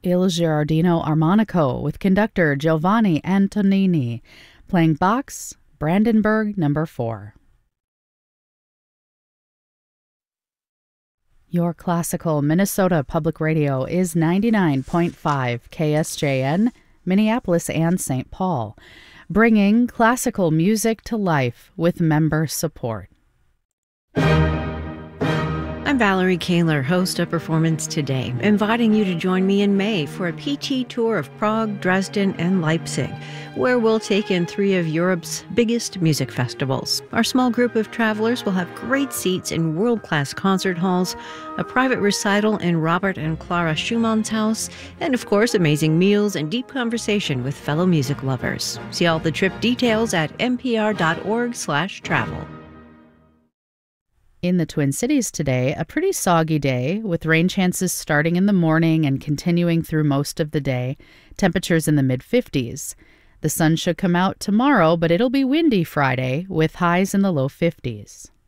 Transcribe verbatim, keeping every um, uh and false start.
Il Girardino Armonico with conductor Giovanni Antonini, playing Bach's Brandenburg Number four. Your classical Minnesota Public Radio is ninety-nine point five K S J N, Minneapolis and Saint Paul, bringing classical music to life with member support. I'm Valerie Kaler, host of Performance Today, inviting you to join me in May for a P T tour of Prague, Dresden, and Leipzig, where we'll take in three of Europe's biggest music festivals. Our small group of travelers will have great seats in world-class concert halls, a private recital in Robert and Clara Schumann's house, and of course, amazing meals and deep conversation with fellow music lovers. See all the trip details at n p r dot org slash travel. In the Twin Cities today, a pretty soggy day, with rain chances starting in the morning and continuing through most of the day. Temperatures in the mid fifties. The sun should come out tomorrow, but it'll be windy Friday, with highs in the low fifties.